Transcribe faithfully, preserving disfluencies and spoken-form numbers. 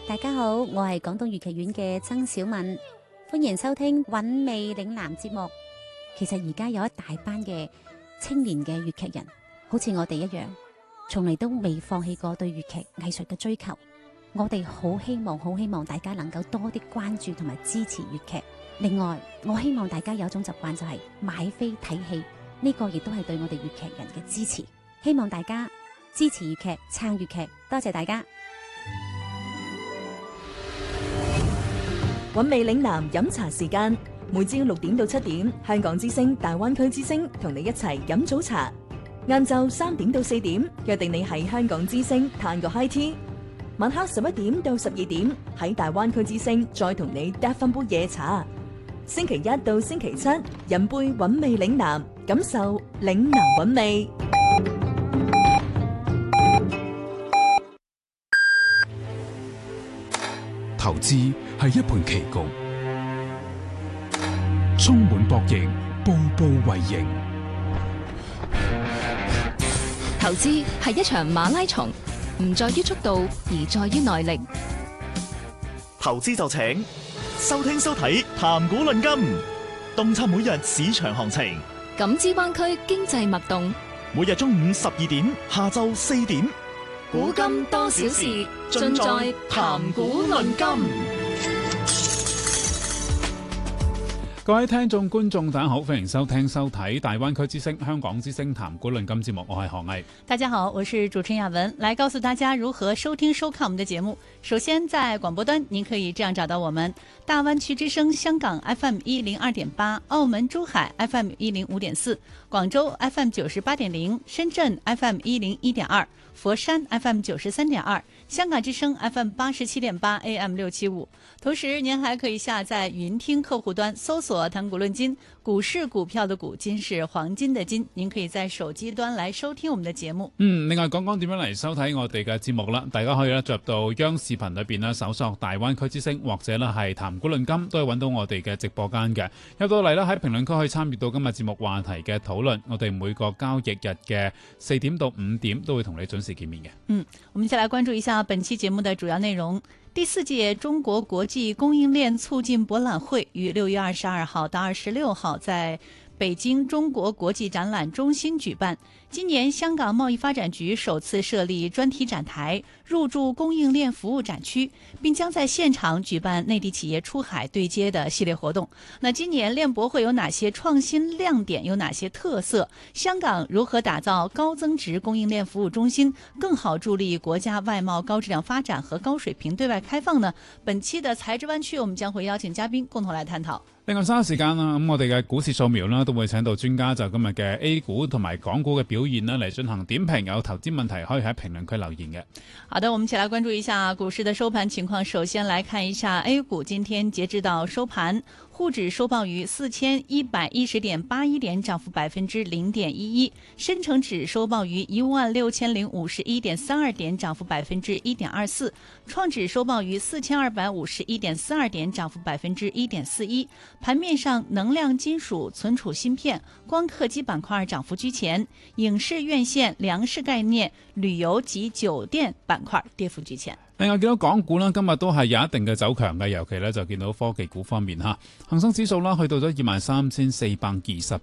大家好，我係廣東粵劇院嘅曾小敏，歡迎收聽韻味嶺南節目。其實而家有一大班嘅青年嘅粵劇人，好似我哋一樣，從嚟都未放棄過對粵劇藝術嘅追求。我哋好希望，好希望大家能夠多啲關注同埋支持粵劇。另外，我希望大家有一種習慣就係買飛睇戲，呢個亦都係對我哋粵劇人嘅支持。希望大家支持粵劇，撐粵劇，多謝大家。 韻味嶺南飲茶時間，每朝六點到七點，香港之聲、大灣區之聲同你一齊飲早茶。晏晝三點到四點，約定你喺香港之聲嘆個 high tea。晚黑十一點到十二點，喺大灣區之聲再同你嗒翻杯夜茶。星期一到星期七，飲杯韻味嶺南，感受嶺南韻味。 投資係一盤棋局，充滿博弈，步步為營。 投資係一場馬拉松，唔在於速度，而在於耐力。 投資就請收聽收睇談股論金，洞察每日市場行情， 感知灣區經濟脈動。 每日中午十二點，下晝四點。 古今多少事，盡在談股論金。 各位聽眾觀眾大家好，歡迎收聽收睇大灣區之聲香港之聲談股論金節目，我係何毅。 大家好，我是主持人亞文，來告訴大家如何收聽收看我們的節目。首先在廣播端您可以這樣找到我們：大灣區之聲香港 F M 一零二點八，澳門珠海 F M 一零五點四，廣州 F M 九十八點零，深圳 F M 一零一點二，佛山 F M 九十三點二，香港之聲 F M 八十七點八 A M 六七五。同時您還可以下載雲聽客戶端搜索談股論金，股市股票的股，金是黃金的金，您可以在手機端來收聽我們的節目。 嗯，另外講講點樣嚟收睇我哋嘅節目啦，大家可以咧進入到央視頻裏邊啦，搜索大灣區之聲或者咧係談股論金，都係揾到我哋嘅直播間嘅。入到嚟啦，喺評論區可以參與到今日節目話題嘅討論，我哋每個交易日嘅四點到五點都會同你準時見面嘅。 嗯，我們先來關注一下本期節目的主要內容。第四屆中國國際供應鏈促進博覽會於六月二十二號到二十六號在北京中國國際展覽中心舉辦。今年香港貿易發展局首次設立專題展台，入駐供應鏈服務展區，並將在現場舉辦內地企業出海對接的系列活動。那今年鏈博會有哪些創新亮點，有哪些特色？香港如何打造高增值供應鏈服務中心，更好助力國家外貿高質量發展和高水平對外開放呢？本期的財智灣區，我們將會邀請嘉賓共同來探討。 另外三個時間啦，咁我哋嘅股市掃描啦，都會請到專家就今日嘅 A 股同埋港股嘅表現啦嚟進行點評，有投資問題可以喺評論區留言嘅。 好的，我們一起來關注一下股市的收盤情況。首先來看一下 A 股，今天截至到收盤，滬指收報於四千一百一十點八一點，漲幅百分之零點一一；深成指收報於一萬六千零五十一點三二點，漲幅百分之一點二四；創指收報於四千二百五十一點四二點，漲幅百分之一點四一。盤面上，能量金屬、存儲芯片、光刻機板塊漲幅居前，影視院線、糧食概念、旅遊及酒店板塊跌幅居前。 另外見到港股啦，今日都係有一定嘅走強嘅，尤其咧就見到科技股方面嚇，恒生指數啦去到咗二萬三千四百二十